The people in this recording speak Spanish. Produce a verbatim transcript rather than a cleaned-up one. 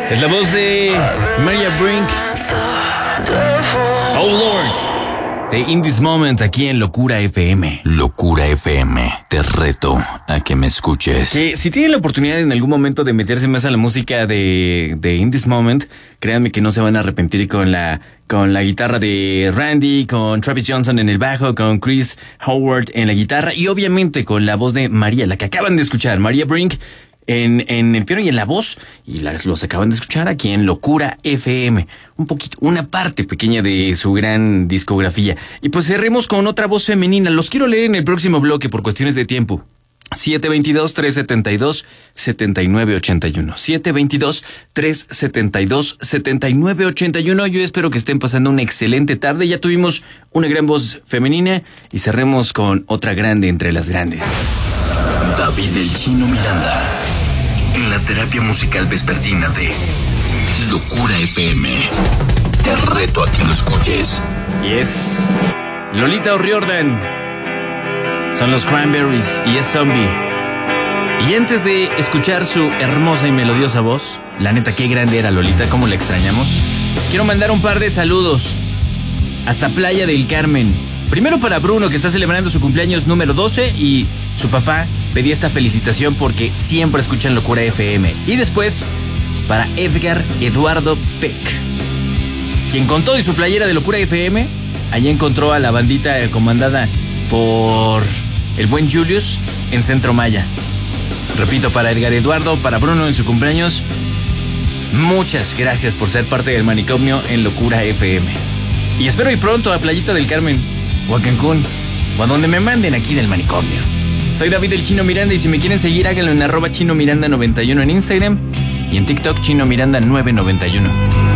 Es la voz de Maria Brink. Oh Lord. De In This Moment, aquí en Locura F M. Locura F M, te reto a que me escuches. Que si tienen la oportunidad en algún momento de meterse más a la música de, de In This Moment, créanme que no se van a arrepentir con la, con la guitarra de Randy, con Travis Johnson en el bajo, con Chris Howard en la guitarra y obviamente con la voz de María, la que acaban de escuchar, Maria Brink. En, en el piano y en la voz, y las, los acaban de escuchar aquí en Locura F M. Un poquito, una parte pequeña de su gran discografía. Y pues cerremos con otra voz femenina. Los quiero leer en el próximo bloque por cuestiones de tiempo. siete dos dos, tres siete dos, siete nueve ocho uno. siete dos dos, tres siete dos, siete nueve ocho uno. Yo espero que estén pasando una excelente tarde. Ya tuvimos una gran voz femenina y cerremos con otra grande entre las grandes. David el Chino Miranda, en la terapia musical vespertina de Locura F M. Te reto a que lo escuches. Y es Lolita O'Riordan. Son los Cranberries y es Zombie. Y antes de escuchar su hermosa y melodiosa voz, la neta, qué grande era Lolita, cómo la extrañamos. Quiero mandar un par de saludos hasta Playa del Carmen. Primero para Bruno, que está celebrando su cumpleaños número doce y su papá pedía esta felicitación porque siempre escuchan Locura F M. Y después para Edgar Eduardo Peck, quien con todo y su playera de Locura F M, allá encontró a la bandita comandada por el buen Julius en Centro Maya. Repito, para Edgar Eduardo, para Bruno en su cumpleaños, muchas gracias por ser parte del manicomio en Locura F M. Y espero ir pronto a Playita del Carmen, o a Cancún, o a donde me manden aquí del manicomio. Soy David el Chino Miranda y si me quieren seguir, háganlo en arroba Chino Miranda noventa y uno en Instagram y en TikTok Chino Miranda nueve noventa y uno.